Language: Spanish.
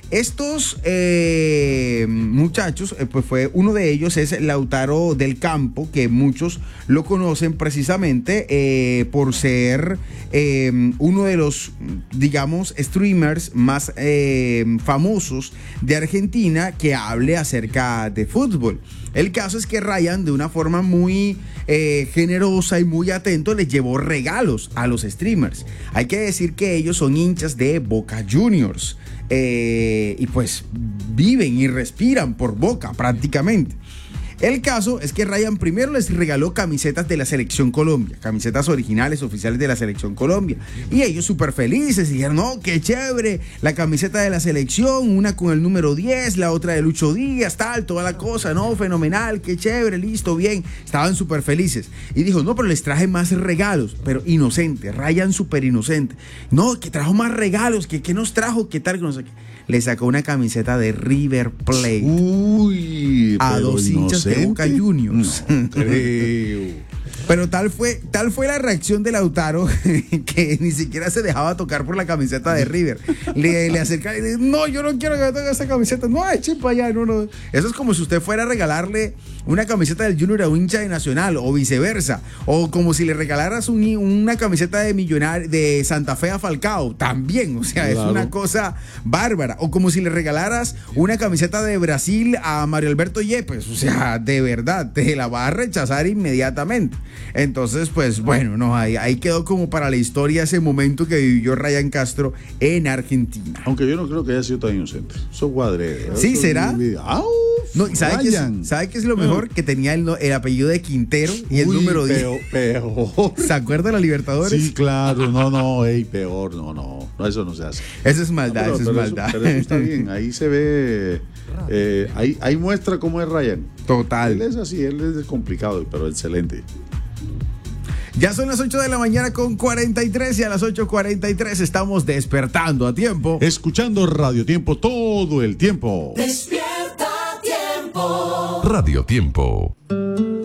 Estos muchachos, pues fue uno de ellos es Lautaro del Campo, que muchos lo conocen precisamente por ser uno de los, digamos, streamers más famosos de Argentina que hable acerca de fútbol. El caso es que Ryan, de una forma muy generosa y muy atento, les llevó regalos a los streamers. Hay que decir que ellos son hinchas de Boca Juniors. Y pues viven y respiran por Boca prácticamente. El caso es que Ryan primero les regaló camisetas de la Selección Colombia, camisetas originales, oficiales de la Selección Colombia. Y ellos súper felices, dijeron, no, qué chévere, la camiseta de la selección, una con el número 10, la otra de Lucho Díaz, tal, toda la cosa, no, fenomenal, qué chévere, listo, bien. Estaban súper felices. Y dijo, no, pero les traje más regalos, pero inocente, Ryan súper inocente. No, que trajo más regalos, que nos trajo, qué tal, que no sé qué. Le sacó una camiseta de River Plate. Uy, a dos hinchas de Boca Juniors. No creo. Pero tal fue la reacción de Lautaro que ni siquiera se dejaba tocar por la camiseta de River. Le acercaba y le dice, no, yo no quiero que me toque esa camiseta. No, eche para allá, no. Eso es como si usted fuera a regalarle una camiseta del Junior a un hincha de Nacional o viceversa. O como si le regalaras una camiseta de Santa Fe a Falcao. También, o sea, claro. Es una cosa bárbara. O como si le regalaras una camiseta de Brasil a Mario Alberto Yepes. O sea, de verdad, te la va a rechazar inmediatamente. Entonces, pues bueno, no, ahí quedó como para la historia ese momento que vivió Ryan Castro en Argentina. Aunque yo no creo que haya sido tan inocente. Eso guadre. ¿Sí será? No, ¿sabe qué es lo mejor? No. Que tenía el apellido de Quintero y el número 10. Peor. ¿Se acuerda de la Libertadores? Sí, claro. Peor. No, eso no se hace. Eso es maldad, eso es maldad. Pero eso está bien. Ahí se ve. Ahí muestra cómo es Ryan. Total. Él es así, él es complicado, pero excelente. Ya son las 8 de la mañana con 43 y a las 8:43 estamos despertando a tiempo. Escuchando Radio Tiempo todo el tiempo. Despierta a tiempo. Radio Tiempo.